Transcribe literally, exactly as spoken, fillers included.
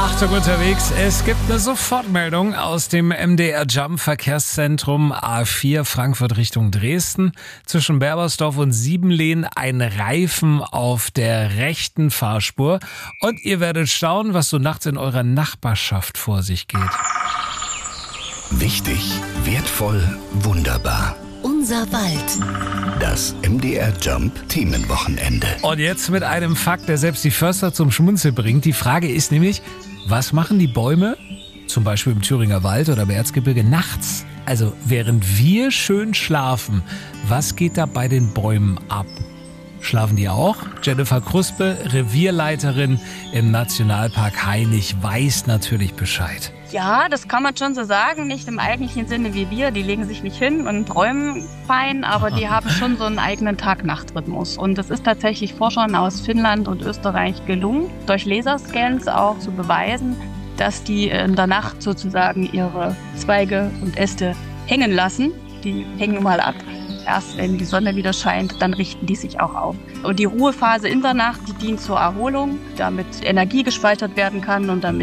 Achtung unterwegs, es gibt eine Sofortmeldung aus dem M D R Jump Verkehrszentrum A vier Frankfurt Richtung Dresden. Zwischen Berbersdorf und Siebenlehn ein Reifen auf der rechten Fahrspur. Und ihr werdet staunen, was so nachts in eurer Nachbarschaft vor sich geht. Wichtig, wertvoll, wunderbar. Unser Wald. Das M D R Jump Themenwochenende. Und jetzt mit einem Fakt, der selbst die Förster zum Schmunzeln bringt. Die Frage ist nämlich, was machen die Bäume, zum Beispiel im Thüringer Wald oder im Erzgebirge, nachts? Also während wir schön schlafen, was geht da bei den Bäumen ab? Schlafen die auch? Jennifer Kruspe, Revierleiterin im Nationalpark Hainich, weiß natürlich Bescheid. Ja, das kann man schon so sagen. Nicht im eigentlichen Sinne wie wir. Die legen sich nicht hin und träumen fein, aber die haben schon so einen eigenen Tag-Nacht-Rhythmus. Und es ist tatsächlich Forschern aus Finnland und Österreich gelungen, durch Laserscans auch zu beweisen, dass die in der Nacht sozusagen ihre Zweige und Äste hängen lassen. Die hängen mal ab. Erst wenn die Sonne wieder scheint, dann richten die sich auch auf. Und die Ruhephase in der Nacht, die dient zur Erholung, damit Energie gespeichert werden kann und damit